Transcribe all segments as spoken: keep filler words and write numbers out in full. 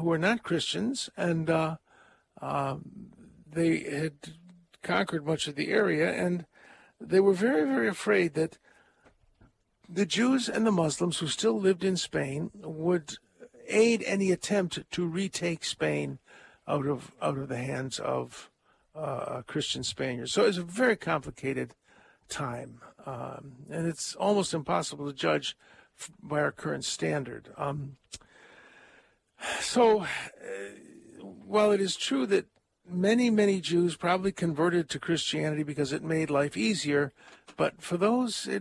were not Christians, and uh, uh, they had conquered much of the area, and they were very, very afraid that the Jews and the Muslims who still lived in Spain would aid any attempt to retake Spain out of out of the hands of uh, Christian Spaniards. So it was a very complicated time, um, and it's almost impossible to judge f- by our current standard. Um, so, uh, while it is true that many, many Jews probably converted to Christianity because it made life easier, but for those, it,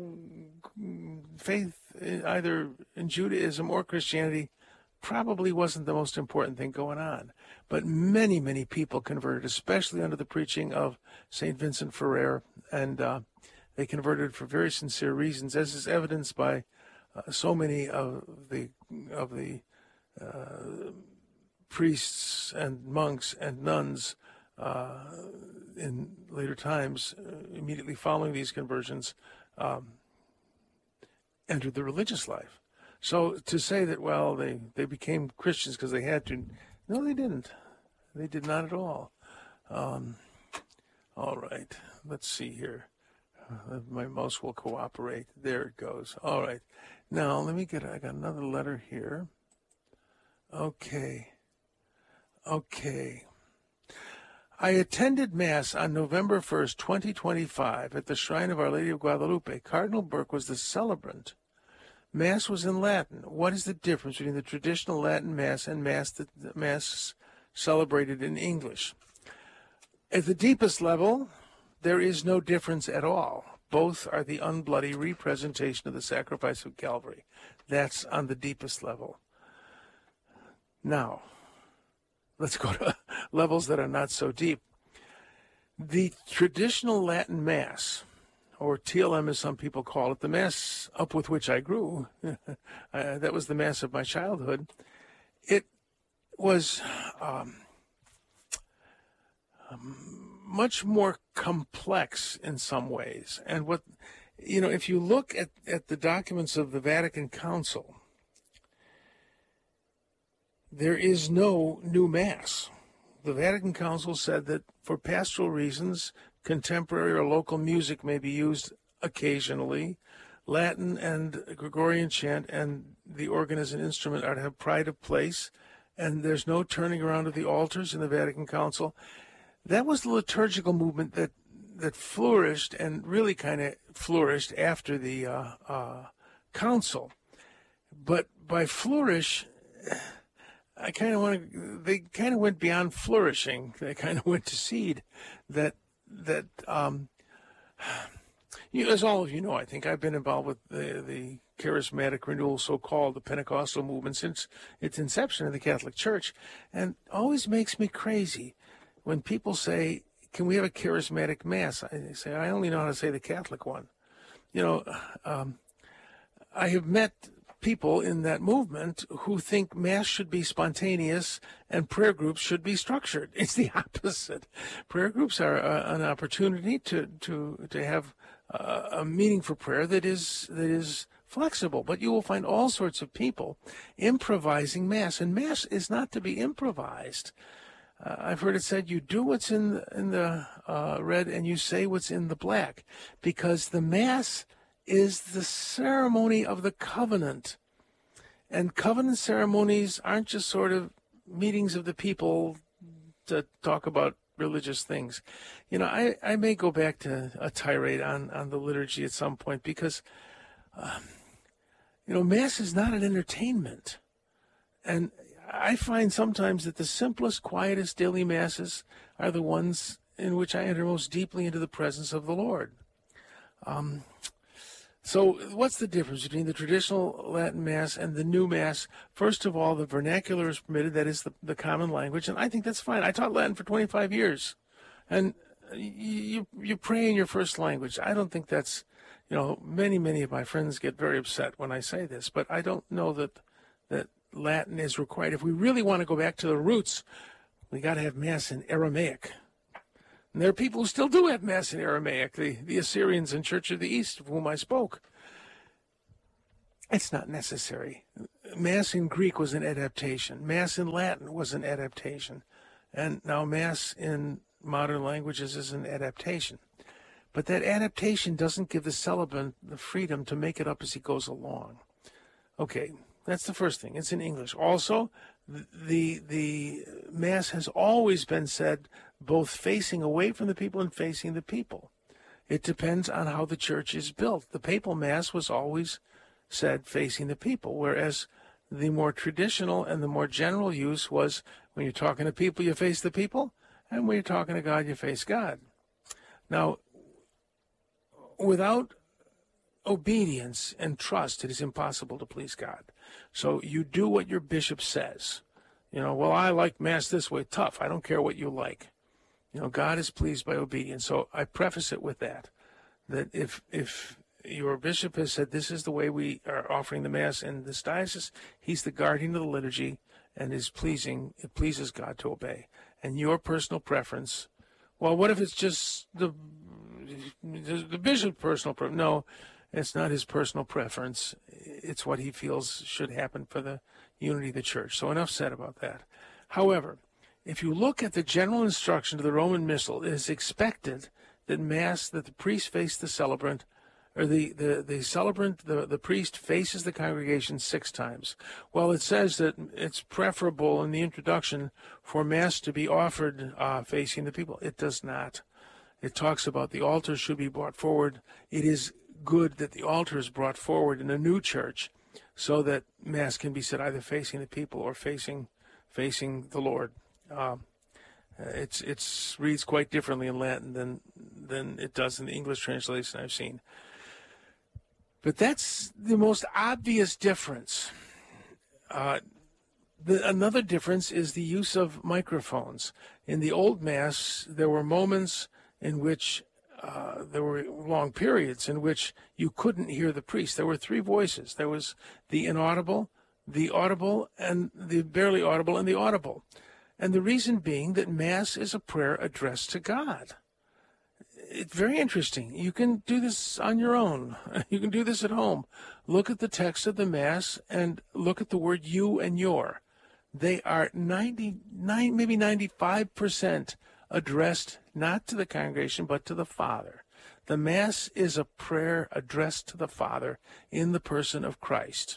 faith either in Judaism or Christianity probably wasn't the most important thing going on. But many, many people converted, especially under the preaching of Saint Vincent Ferrer, and uh, they converted for very sincere reasons, as is evidenced by uh, so many of the of the uh, priests and monks and nuns uh, in later times, uh, immediately following these conversions, um, entered the religious life. So to say that, well, they, they became Christians because they had to, no, they didn't. They did not at all. Um, all right, let's see here. Uh, my mouse will cooperate. There it goes. All right. Now, let me get, I got another letter here. Okay. Okay. I attended Mass on November first, twenty twenty-five, at the Shrine of Our Lady of Guadalupe. Cardinal Burke was the celebrant. Mass was in Latin. What is the difference between the traditional Latin Mass and Mass that Mass celebrated in English? At the deepest level, there is no difference at all. Both are the unbloody representation of the sacrifice of Calvary. That's on the deepest level. Now, let's go to levels that are not so deep. The traditional Latin Mass, or T L M as some people call it, the Mass up with which I grew, uh, that was the Mass of my childhood, it was um, um, much more complex in some ways. And what, you know, if you look at, at the documents of the Vatican Council, there is no new Mass. The Vatican Council said that for pastoral reasons, contemporary or local music may be used occasionally. Latin and Gregorian chant and the organ as an instrument are to have pride of place, and there's no turning around of the altars in the Vatican Council. That was the liturgical movement that that flourished and really kind of flourished after the uh, uh, council. But by flourish, I kind of want to, they kind of went beyond flourishing. They kind of went to seed. That, that, um, you know, as all of you know, I think I've been involved with the, the charismatic renewal, so-called the Pentecostal movement, since its inception in the Catholic Church. And it always makes me crazy when people say, can we have a charismatic Mass? I say, I only know how to say the Catholic one. You know, um, I have met people in that movement who think Mass should be spontaneous and prayer groups should be structured. It's the opposite. Prayer groups are uh, an opportunity to to to have uh, a meeting for prayer that is that is flexible. But you will find all sorts of people improvising Mass, and Mass is not to be improvised. Uh, I've heard it said, you do what's in the, in the uh, red and you say what's in the black, because the Mass is the ceremony of the covenant. And covenant ceremonies aren't just sort of meetings of the people to talk about religious things. You know, I, I may go back to a tirade on, on the liturgy at some point, because, um, you know, Mass is not an entertainment. And I find sometimes that the simplest, quietest daily Masses are the ones in which I enter most deeply into the presence of the Lord. Um, so what's the difference between the traditional Latin Mass and the new Mass? First of all, the vernacular is permitted, that is the, the common language, and I think that's fine. I taught Latin for twenty-five years, and you, you pray in your first language. I don't think that's, you know, many, many of my friends get very upset when I say this, but I don't know that that Latin is required. If we really want to go back to the roots, we got to have Mass in Aramaic. And there are people who still do have Mass in Aramaic, the, the Assyrians and Church of the East, of whom I spoke. It's not necessary. Mass in Greek was an adaptation. Mass in Latin was an adaptation. And now Mass in modern languages is an adaptation. But that adaptation doesn't give the celebrant the freedom to make it up as he goes along. Okay, that's the first thing. It's in English. Also, the the Mass has always been said both facing away from the people and facing the people. It depends on how the church is built. The papal Mass was always said facing the people, whereas the more traditional and the more general use was when you're talking to people, you face the people, and when you're talking to God, you face God. Now, without obedience and trust, it is impossible to please God. So you do what your bishop says. You know, well, I like Mass this way. Tough. I don't care what you like. You know, God is pleased by obedience. So I preface it with that, that if if your bishop has said this is the way we are offering the Mass in this diocese, he's the guardian of the liturgy and is pleasing, it pleases God to obey. And your personal preference, well, what if it's just the the bishop's personal preference? No, it's not his personal preference. It's what he feels should happen for the unity of the church. So enough said about that. However, if you look at the general instruction of the Roman Missal, it is expected that Mass, that the priest face the celebrant, or the, the, the celebrant, the, the priest faces the congregation six times. Well, it says that it's preferable in the introduction for Mass to be offered uh, facing the people. It does not. It talks about the altar should be brought forward. It is good that the altar is brought forward in a new church so that Mass can be said either facing the people or facing facing the Lord. Uh, it's it's reads quite differently in Latin than than it does in the English translation I've seen. But that's the most obvious difference. Uh, the, another difference is the use of microphones. In the old Mass, there were moments in which uh, there were long periods in which you couldn't hear the priest. There were three voices. There was the inaudible, the audible, and the barely audible, and the audible. And the reason being that Mass is a prayer addressed to God. It's very interesting. You can do this on your own. You can do this at home. Look at the text of the Mass and look at the word you and your. They are ninety-nine, maybe ninety-five percent addressed not to the congregation, but to the Father. The Mass is a prayer addressed to the Father in the person of Christ.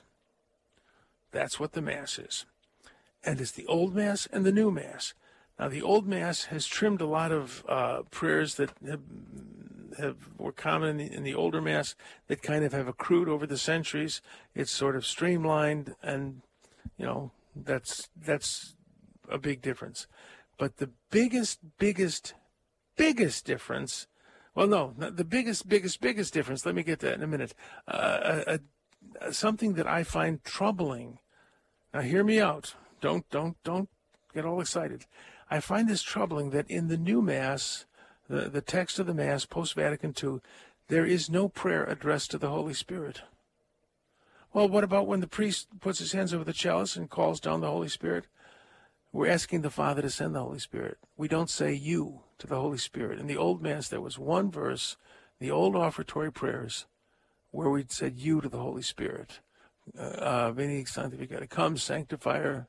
That's what the Mass is. And it's the Old Mass and the New Mass. Now, the Old Mass has trimmed a lot of uh, prayers that have, have were common in the, in the older Mass that kind of have accrued over the centuries. It's sort of streamlined, and, you know, that's that's a big difference. But the biggest, biggest, biggest difference, well, no, not the biggest, biggest, biggest difference, let me get to that in a minute, uh, a, a, something that I find troubling. Now, hear me out. Don't, don't, don't get all excited. I find this troubling that in the new Mass, the, the text of the Mass, post-Vatican two, there is no prayer addressed to the Holy Spirit. Well, what about when the priest puts his hands over the chalice and calls down the Holy Spirit? We're asking the Father to send the Holy Spirit. We don't say you to the Holy Spirit. In the Old Mass, there was one verse, the old offertory prayers, where we said you to the Holy Spirit. Uh, Veni Sanctificare, come sanctifier,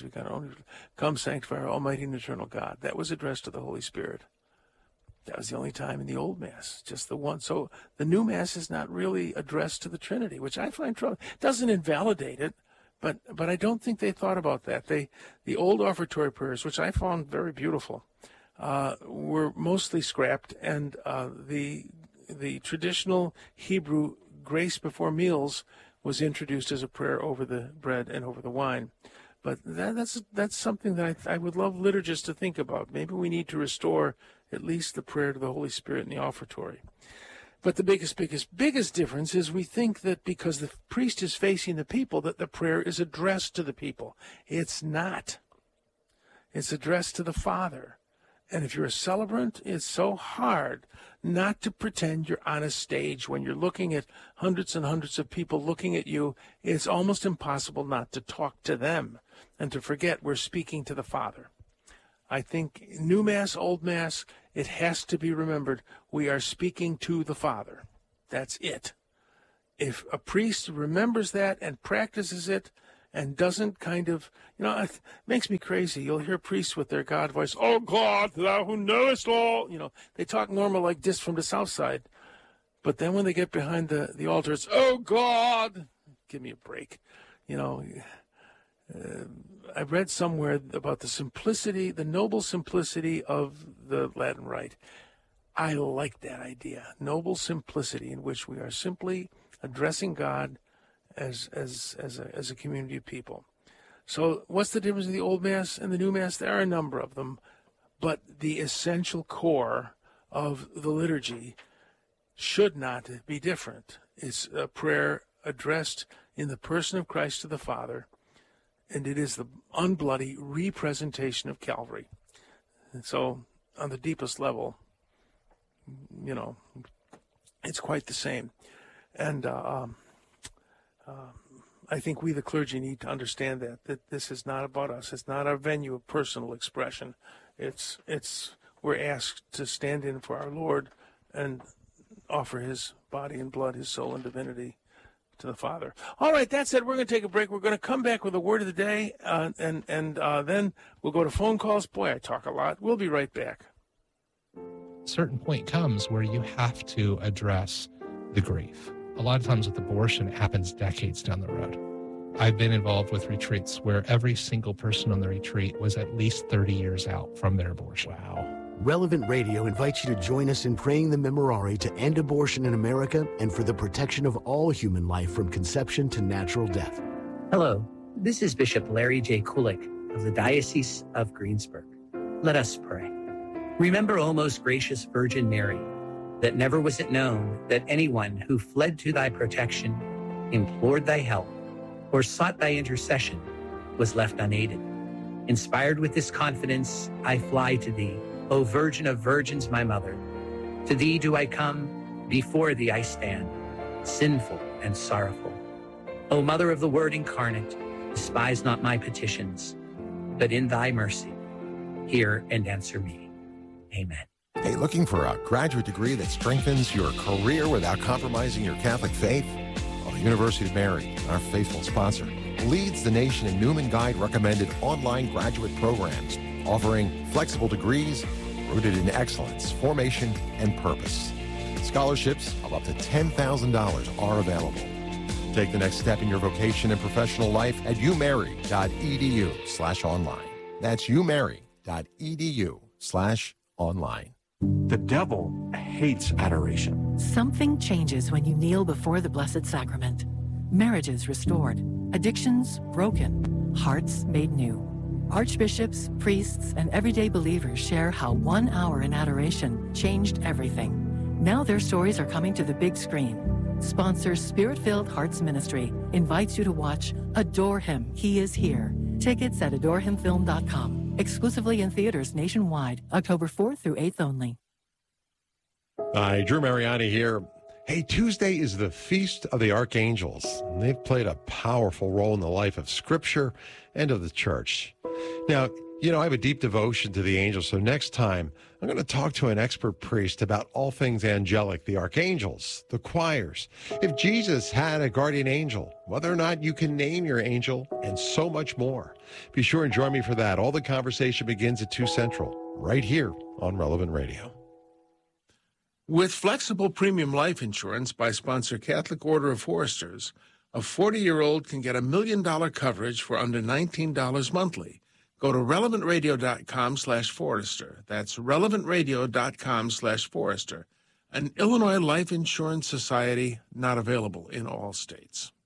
come sanctifier, Almighty and eternal God. That was addressed to the Holy Spirit. That was the only time in the Old Mass, just the one. So the New Mass is not really addressed to the Trinity, which I find troubling. It doesn't invalidate it, but but I don't think they thought about that. They the old offertory prayers, which I found very beautiful, uh, were mostly scrapped, and uh, the the traditional Hebrew grace before meals was introduced as a prayer over the bread and over the wine. But that, that's that's something that I, I would love liturgists to think about. Maybe we need to restore at least the prayer to the Holy Spirit in the offertory. But the biggest, biggest, biggest difference is we think that because the priest is facing the people, that the prayer is addressed to the people. It's not. It's addressed to the Father. And if you're a celebrant, it's so hard not to pretend you're on a stage when you're looking at hundreds and hundreds of people looking at you. It's almost impossible not to talk to them and to forget we're speaking to the Father. I think New Mass, Old Mass, it has to be remembered we are speaking to the Father. That's it. if a priest remembers that and practices it and doesn't kind of, you know, it makes me crazy. You'll hear priests with their God voice, "Oh God, thou who knowest all." You know, they talk normal like this from the South Side. But then when they get behind the, the altar, it's, "Oh God." Give me a break. You know, uh, I read somewhere about the simplicity, the noble simplicity of the Latin Rite. I like that idea. Noble simplicity in which we are simply addressing God as as as a, as a community of people. So what's the difference in the Old Mass and the New Mass? There are a number of them, but the essential core of the liturgy should not be different. It's a prayer addressed in the person of Christ to the Father, and it is the unbloody representation of Calvary. And so on the deepest level, you know, it's quite the same. And uh, um, uh, I think we, the clergy, need to understand that, that this is not about us. It's not our venue of personal expression. It's, it's, we're asked to stand in for our Lord and offer his body and blood, his soul and divinity to the Father. All right, that's it. We're going to take a break. We're going to come back with a word of the day, uh, and, and uh, then we'll go to phone calls. Boy, I talk a lot. We'll be right back. A certain point comes where you have to address the grief. A lot of times with abortion, it happens decades down the road. I've been involved with retreats where every single person on the retreat was at least thirty years out from their abortion. Wow. Relevant Radio invites you to join us in praying the Memorare to end abortion in America and for the protection of all human life from conception to natural death. Hello, this is Bishop Larry J. Kulik of the Diocese of Greensburg. Let us pray. Remember, O most gracious Virgin Mary, that never was it known that anyone who fled to thy protection, implored thy help, or sought thy intercession was left unaided. Inspired with this confidence, I fly to thee, O Virgin of Virgins, my mother. To thee do I come, before thee I stand, sinful and sorrowful. O Mother of the Word incarnate, despise not my petitions, but in thy mercy, hear and answer me. Amen. Hey, looking for a graduate degree that strengthens your career without compromising your Catholic faith? Well, the University of Mary, our faithful sponsor, leads the nation in Newman Guide recommended online graduate programs, offering flexible degrees rooted in excellence, formation, and purpose. Scholarships of up to ten thousand dollars are available. Take the next step in your vocation and professional life at umary.edu slash online. That's umary.edu slash online. The devil hates adoration. Something changes when you kneel before the Blessed Sacrament. Marriages restored, addictions broken, hearts made new. Archbishops, priests, and everyday believers share how one hour in adoration changed everything. Now their stories are coming to the big screen. Sponsor Spirit-Filled Hearts Ministry invites you to watch Adore Him, He Is Here. Tickets at adore him film dot com. Exclusively in theaters nationwide, October fourth through eighth only. Hi, Drew Mariani here. Hey, Tuesday is the Feast of the Archangels, and they've played a powerful role in the life of Scripture and of the Church. Now, you know, I have a deep devotion to the angels, so next time I'm going to talk to an expert priest about all things angelic, the archangels, the choirs, if Jesus had a guardian angel, whether or not you can name your angel, and so much more. Be sure and join me for that. All the conversation begins at two Central, right here on Relevant Radio. With flexible premium life insurance by sponsor Catholic Order of Foresters, a forty-year-old can get a million-dollar coverage for under nineteen dollars monthly. Go to relevantradio.com slash Forester. That's relevantradio.com slash Forester. An Illinois Life Insurance Society, not available in all states.